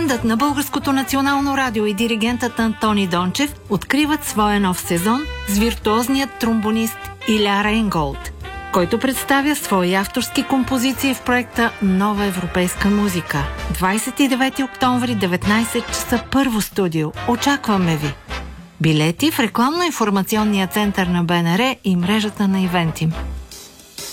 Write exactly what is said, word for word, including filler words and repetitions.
Бендът на Българското национално радио и диригентът Антони Дончев откриват своя нов сезон с виртуозният тромбонист Иля Рейнголд, който представя свои авторски композиции в проекта Нова европейска музика. двадесет и девети октомври, деветнадесет часа, първо студио. Очакваме ви! Билети в рекламно-информационния център на БНР и мрежата на Ивентим.